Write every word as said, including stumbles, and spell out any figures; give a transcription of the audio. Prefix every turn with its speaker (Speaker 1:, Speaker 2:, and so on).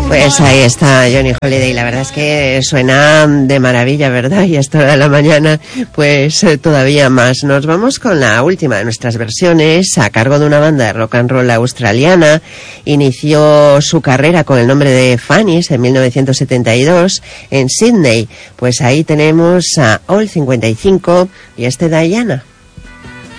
Speaker 1: Pues ahí está Johnny Holiday, la verdad es que suena de maravilla, ¿verdad? Y a esta hora de la mañana, pues eh, todavía más. Nos vamos con la última de nuestras versiones, a cargo de una banda de rock and roll australiana. Inició su carrera con el nombre de Fanny's en mil novecientos setenta y dos en Sydney. Pues ahí tenemos a All cincuenta y cinco y este Diana.